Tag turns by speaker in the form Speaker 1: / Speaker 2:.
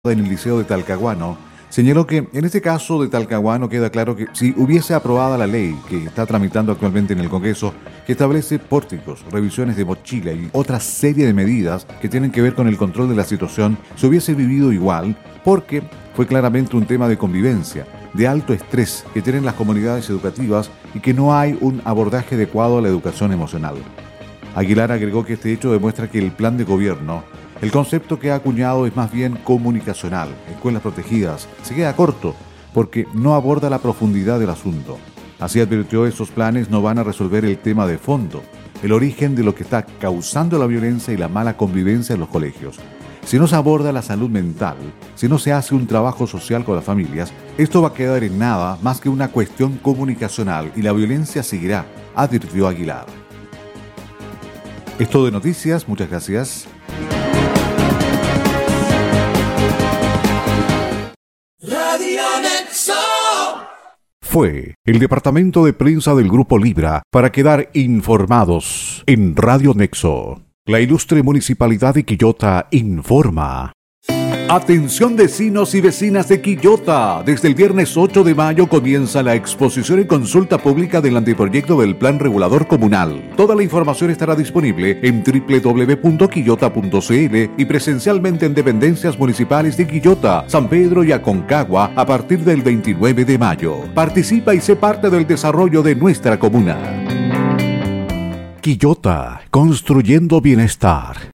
Speaker 1: en el Liceo de Talcahuano, señaló que en este caso de Talcahuano queda claro que si hubiese aprobada la ley que está tramitando actualmente en el Congreso, que establece pórticos, revisiones de mochila y otra serie de medidas que tienen que ver con el control de la situación, se hubiese vivido igual, porque fue claramente un tema de convivencia, de alto estrés que tienen las comunidades educativas y que no hay un abordaje adecuado a la educación emocional. Aguilar agregó que este hecho demuestra que el plan de gobierno, el concepto que ha acuñado es más bien comunicacional, escuelas protegidas, se queda corto porque no aborda la profundidad del asunto. Así advirtió, esos planes no van a resolver el tema de fondo, el origen de lo que está causando la violencia y la mala convivencia en los colegios. Si no se aborda la salud mental, si no se hace un trabajo social con las familias, esto va a quedar en nada más que una cuestión comunicacional y la violencia seguirá, advirtió Aguilar. Es todo de noticias, muchas gracias. Fue el departamento de prensa del Grupo Libra para quedar informados en Radio Nexo. La ilustre Municipalidad de Quillota informa. Atención vecinos y vecinas de Quillota. Desde el viernes 8 de mayo comienza la exposición y consulta pública del anteproyecto del Plan Regulador Comunal. Toda la información estará disponible en www.quillota.cl y presencialmente en dependencias municipales de Quillota, San Pedro y Aconcagua a partir del 29 de mayo. Participa y sé parte del desarrollo de nuestra comuna. Quillota, construyendo bienestar.